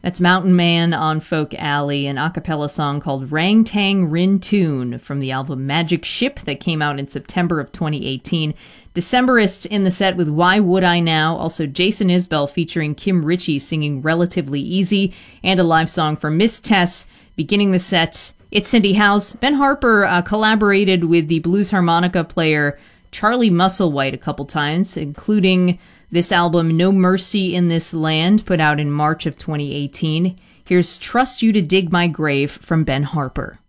That's Mountain Man on Folk Alley, an a cappella song called Rang Tang Rin Tune from the album Magic Ship that came out in September of 2018. Decemberist in the set with Why Would I Now, also Jason Isbell featuring Kim Ritchie singing Relatively Easy, and a live song from Miss Tess beginning the set. It's Cindy House. Ben Harper collaborated with the blues harmonica player Charlie Musselwhite a couple times, including this album, No Mercy in This Land, put out in March of 2018. Here's Trust You to Dig My Grave from Ben Harper.